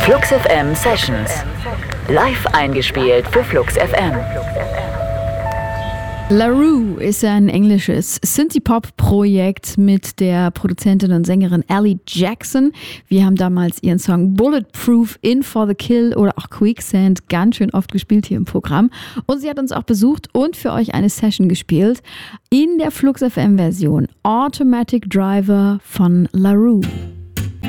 Flux FM Sessions. Live eingespielt für Flux FM. La Roux ist ein englisches Synthie-Pop-Projekt mit der Produzentin und Sängerin Ellie Jackson. Wir haben damals ihren Song Bulletproof, In for the Kill oder auch Quicksand ganz schön oft gespielt hier im Programm. Und sie hat uns auch besucht und für euch eine Session gespielt in der Flux FM-Version Automatic Driver von La Roux.